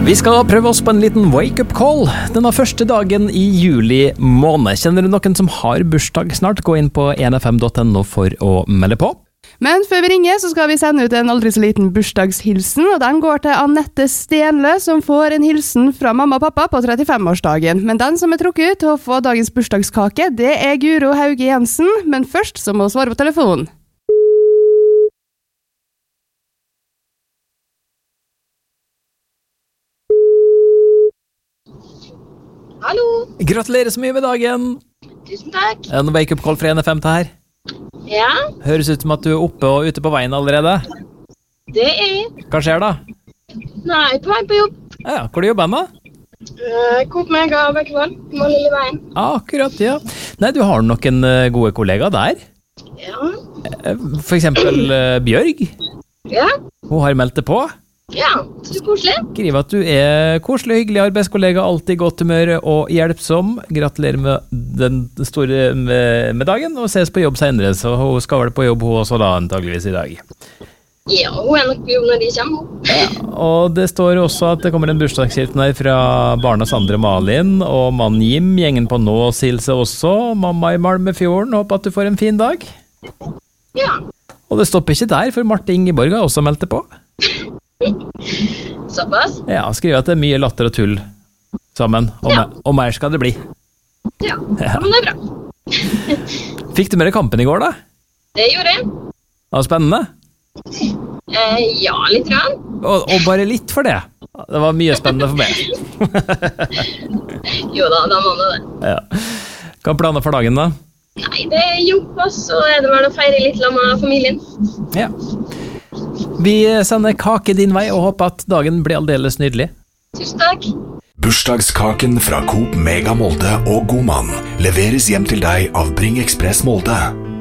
Vi skal prøve oss på en liten wake-up call denne første dagen i juli måned. Kjenner du noen som har bursdag snart? Gå inn på 1fm.no for å melde på. Men før vi ringer, så skal vi sende ut en aldri så liten bursdagshilsen, og den går til Annette Stenle, som får en hilsen fra mamma og pappa på 35-årsdagen. Men den som er trukket ut til å få dagens bursdagskake, det er Guro Hauge Jensen, men først så må hun svare på telefonen. Hallo. Gratulerer så mye med dagen. Tusen takk. En wake-up call fra 1FM til her. Ja, Høres ut som at du er oppe og ute på veien allerede. det er jeg. Hva skjer da? Nei, på vei på jobb. Ja, hvor du jobber nå? Coop Mega og Bekkevold, på Lille Veien. Akkurat, ja. Nei, du har noen gode kollegaer der. Ja, For eksempel Bjørg. ja, Hun har meldt det på. ja, så koselig. Skriver at du er koselig, hyggelig arbeidskollega, alltid godt humør og hjelpsom. Gratulerer med den store med dagen, og ses på jobb senere. Så hun skal vel på jobb hun også da, antageligvis i dag. Ja, hun er nok på jobb når de kommer. Ja, og det står også at det kommer en bursdagshilsen her fra barna Sandre Malin og mann Jim, gjengen på Nåshilse også, mamma i Malmefjorden. Håper at du får en fin dag. Ja, Og det stopper ikke der, for Marte Ingeborg har også meldt det på. såpass. Ja, skriver at det er mye latter og tull sammen, og mer skal det bli. Ja, men det er bra. Fikk du med deg kampen i går da? Det gjorde jeg. Det var spennende. Ja, litt grann. Og bare litt for det. Det var mye spennende for meg. Jo da må det. Ja. Hva er planer for dagen da? Nei, det er jobb, og så er det vel å feire litt sammen med familien. Ja. Vi sender kake din vei og håper at dagen blir aldeles nydelig. Tusen takk. Bursdagskaken fra Coop Mega Molde og Godmann leveres hjem til deg av Bring Express Molde.